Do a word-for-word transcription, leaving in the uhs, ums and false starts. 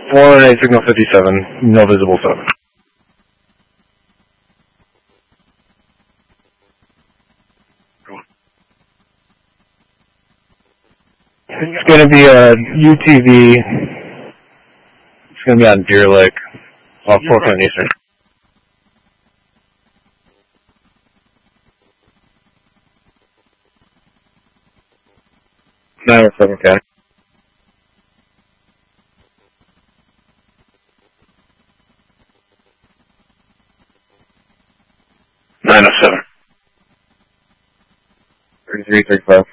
four one eight, signal fifty-seven, no visible seven. It's going to be a U T V. It's going to be on Deer Lake, off Portland Eastern. nine oh seven, okay. nine oh seven. thirty-three thirty-five.